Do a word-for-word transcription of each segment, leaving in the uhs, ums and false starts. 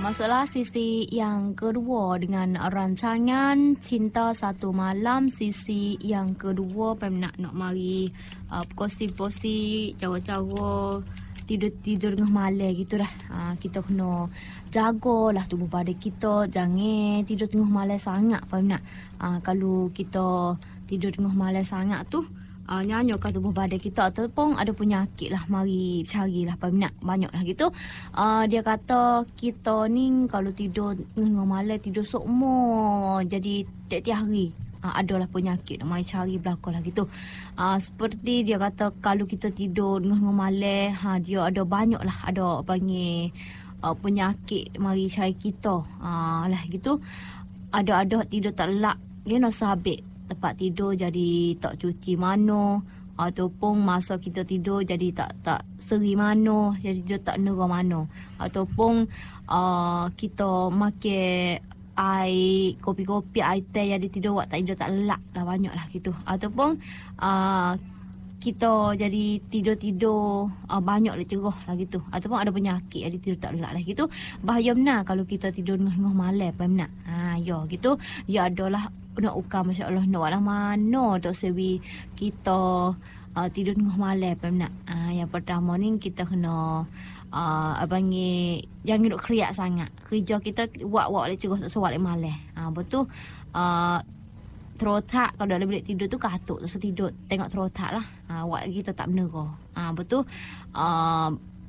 masuklah sisi yang kedua dengan rancangan Cinta Satu Malam. Sisi yang kedua Pem nak nak mari uh, posi-posi cara-cara tidur-tidur tengah malam gitu dah. Uh, kita kena jagalah tubuh badan kita, jangan tidur tengah malam sangat Pem nak. Uh, kalau kita tidur tengah malam sangat tu Uh, nyanyokkan tubuh badan kita ataupun ada penyakit lah, mari carilah peminat banyak lah gitu. Uh, dia kata kita ni kalau tidur tengah malam tidur sokmo, jadi tiap-tiap hari uh, adalah penyakit, mari cari belakang lah gitu. Uh, seperti dia kata kalau kita tidur tengah malam, ha, dia ada banyak lah, ada panggil uh, penyakit mari cari kita uh, lah gitu. Ada-ada tidur tak lelak, dia nak sabit tempat tidur jadi tak cuci mano, ataupun masa kita tidur jadi tak tak seri mano, jadi tidur tak nera mano, ataupun uh, kita makan air kopi-kopi, air teh jadi tidur buat tak tidur tak lelak lah, banyak lah gitu. Ataupun uh, kita jadi tidur-tidur uh, banyak lah cerah lah gitu, ataupun ada penyakit jadi tidur tak lelak lah gitu. Bahaya benar kalau kita tidur tengah malam apa benar. Ha ya gitu. Dia adalah nak ukam masya-Allah nak lah mana tak sebi kita uh, tidur tengah malam apa benar. Ha, yang pertama ni kita kena uh, abangi jangan duk kriak sangat. Kerja kita buat-buat le cerah tak soal malam. Ha betul. Uh, terotak kalau dalam bilik tidur tu katuk tu tidur tengok terotak lah. Ha, wak kita tak menera. Ha, betul. Uh,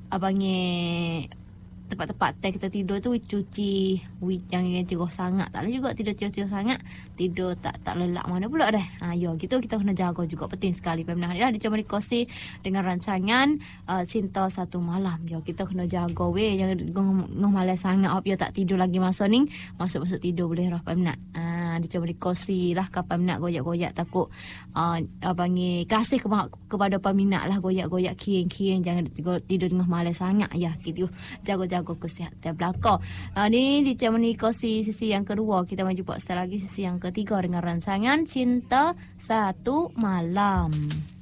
abangnya tempat-tempat teh kita tidur tu cuci wi jangan cerah sangat, tak boleh juga tidur cerah-cerah sangat, tidur tak tak lelak mana pula dah. Ha ya gitu, kita kena jaga juga, penting sekali pemnah dah dicoba dikosi dengan rancangan uh, Cinta Satu Malam. Ya kita kena jaga weh, jangan ngah malas sangat op ya tak tidur lagi masa ni, masuk-masuk tidur boleh roh pemnah. Ha dicoba dikosi lah kapan nak goyak-goyak takut uh, abangi kasih ke, kepada peminat lah, goyak-goyak kieng-kieng, jangan tidur tengah malas sangat ya gitu. Jaga jaga kesihatan belakang. Uh, ni di Cemani Kosi sisi yang kedua, kita maju buat sekali lagi sisi yang ketiga dengan rancangan Cinta Satu Malam.